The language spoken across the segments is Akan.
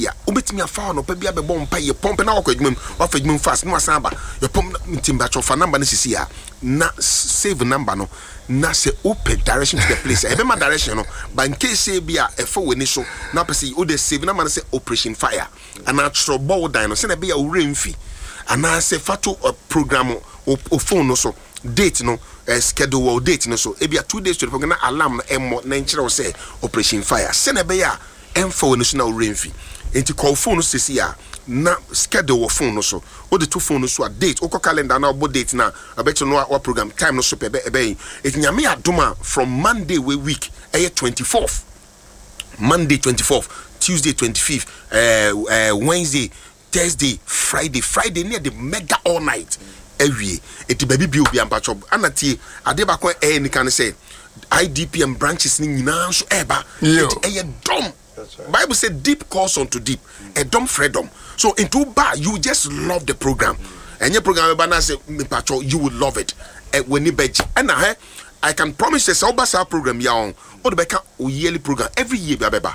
Yeah, ubetimi afa no pa bia be bompa ye pompe na wakọ adwumam wa fa adwumam fast no asan ba ye pom timba chofa number no sisi ya na save number no na se open direction to the place e be ma direction no ba in case say bia e fa weni so na pese o de save number no say operation fire ana trouble dan no se na be ya ure mfi ana se fato program o phone no so date no schedule date no so e bia 2 days to the program na alarm no emo na nkire say operation fire se na be ya emfa weni so na ure mfi enti call phone sisi ya na schedule phone no so o de two phone no so a date o calendar na obo date na abeto no wa program time no so ebe eti nyame adoma from Monday week 24th Monday 24th Tuesday 25th Wednesday Thursday Friday near the mega all night ewie eti baby bi obi ampacho anati ade ba kon ni kan say IDPM branches ni nyina so eba eti dom. Right. Bible said deep calls unto deep, a dumb freedom. So into bar, you just love the program. And your program say you will love it. When you bet and I can promise the Salbasa program yawn or the Becca yearly program every year, Baba.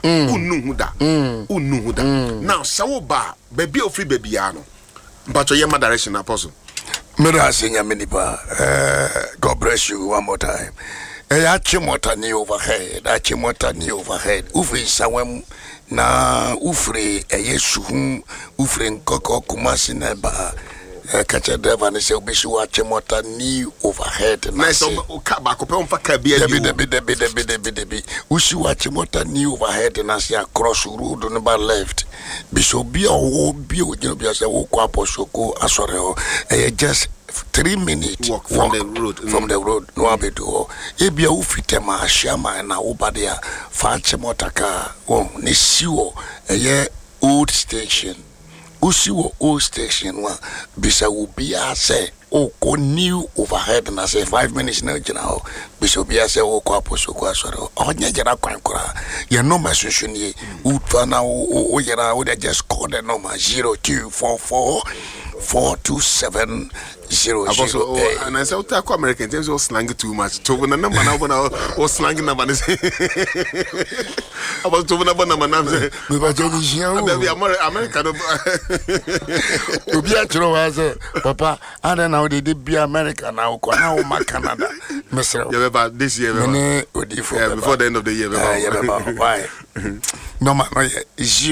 Now, Sawoba, baby or free babyano. But your direction, Apostle. God bless you one more time. Achimota ni overhead, Ufri sawem na ufri Yesu ufri nkoko kumasi neba. Kacha deva ni se ubisu achimota ni overhead. Nice ukaba kope umfaka biya debi. Usi achimota ni overhead na si across road number left. Biso biya ujino se ukwa posoko asoreo. Just 3 minutes walk from the road. From the road, no abedo. Ebia ufitema shama na ubadia fanche motaka. Nisiwo old station. Usiwo old station wa bisa ubia se oko new overhead na se 5 minutes na jina bisa ubia se oko aposo kwa soro. Onye jana kwa nkura. Ya number sushuni utfana o yera o just call the number 0244 427 008. And I said, "Utako American James was slang too much. Toven the number now was slang number. I was toven about number now. Maybe American. To be a true as Papa. I don't know they did be American now. Now Canada, Mister. Yeah, this year before the end of the year. Why? No man,